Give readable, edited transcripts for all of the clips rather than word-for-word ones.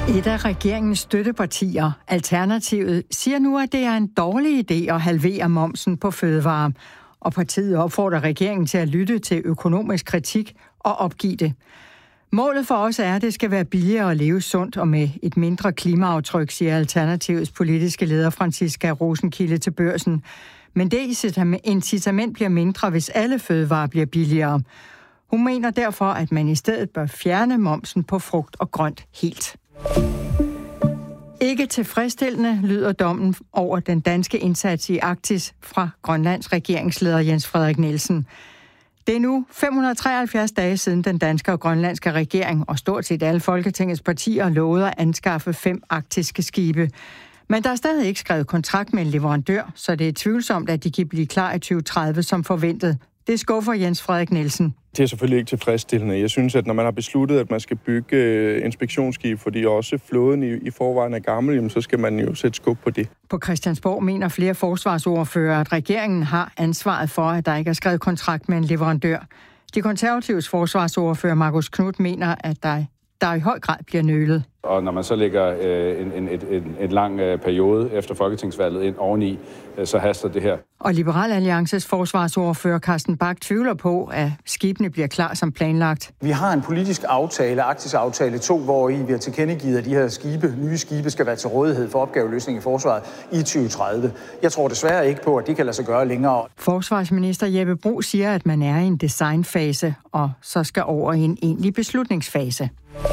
Et af regeringens støttepartier, Alternativet, siger nu, at det er en dårlig idé at halvere momsen på fødevarer. Og partiet opfordrer regeringen til at lytte til økonomisk kritik og opgive det. Målet for os er, at det skal være billigere at leve sundt og med et mindre klimaaftryk, siger Alternativets politiske leder Franciska Rosenkilde til Børsen. Men det incitament bliver mindre, hvis alle fødevarer bliver billigere. Hun mener derfor, at man i stedet bør fjerne momsen på frugt og grønt helt. Ikke tilfredsstillende lyder dommen over den danske indsats i Arktis fra Grønlands regeringsleder Jens Frederik Nielsen. Det er nu 573 dage siden den danske og grønlandske regering og stort set alle Folketingets partier lovede at anskaffe 5 arktiske skibe. Men der er stadig ikke skrevet kontrakt med en leverandør, så det er tvivlsomt, at de kan blive klar i 2030 som forventet. Det skuffer Jens Frederik Nielsen. Det er selvfølgelig ikke tilfredsstillende. Jeg synes, at når man har besluttet, at man skal bygge inspektionsskib, fordi også flåden i forvejen er gammel, så skal man jo sætte skub på det. På Christiansborg mener flere forsvarsordførere, at regeringen har ansvaret for, at der ikke er skrevet kontrakt med en leverandør. De konservatives forsvarsordfører Marcus Knudt mener, at der i høj grad bliver nølet. Og når man så lægger en lang periode efter folketingsvalget ind oveni, så haster det her. Og Liberal Alliances forsvarsordfører Carsten Bach tvivler på, at skibene bliver klar som planlagt. Vi har en politisk aftale, Arktis Aftale 2, hvori vi har tilkendegivet, at de her nye skibe skal være til rådighed for opgaveløsning i forsvaret i 2030. Jeg tror desværre ikke på, at det kan lade sig gøre længere. Forsvarsminister Jeppe Bruus siger, at man er i en designfase, og så skal over i en egentlig beslutningsfase.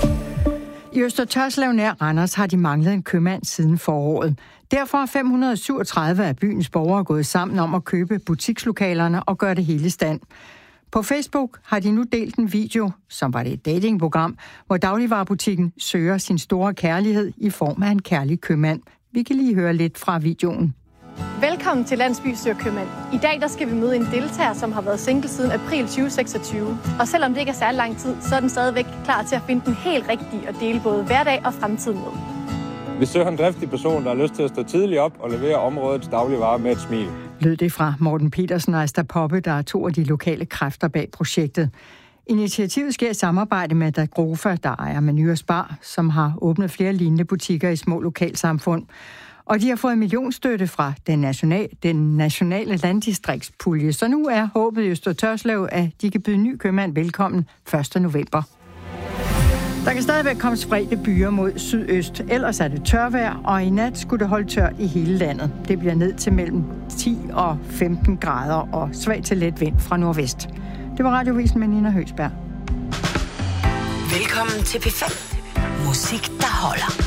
I Øster Tørslev nær Randers har de manglet en købmand siden foråret. Derfor er 537 af byens borgere gået sammen om at købe butikslokalerne og gøre det hele i stand. På Facebook har de nu delt en video, som var det et datingprogram, hvor dagligvarebutikken søger sin store kærlighed i form af en kærlig købmand. Vi kan lige høre lidt fra videoen. Velkommen til Landsby Søger Købmand. I dag der skal vi møde en deltager, som har været single siden april 2026. Og selvom det ikke er særlig lang tid, så er den stadigvæk klar til at finde den helt rigtige og dele både hverdag og fremtid med. Vi søger en driftig person, der har lyst til at stå tidligt op og levere områdets dagligvarer med et smil. Lød det fra Morten Petersen og Asta Poppe, der er 2 af de lokale kræfter bag projektet. Initiativet sker i samarbejde med Dagrofa, der ejer Meny & Spar, som har åbnet flere lignende butikker i små lokalsamfund. Og de har fået millionstøtte fra den nationale landdistriktspulje. Så nu er håbet i Øster Tørslev, at de kan byde ny købmand velkommen 1. november. Der kan stadigvæk komme spredte byer mod sydøst, ellers er det tørvejr, og i nat skulle det holde tørt i hele landet. Det bliver ned til mellem 10 og 15 grader og svag til let vind fra nordvest. Det var Radiovisen med Nina Høgsberg. Velkommen til P5. Musik, der holder.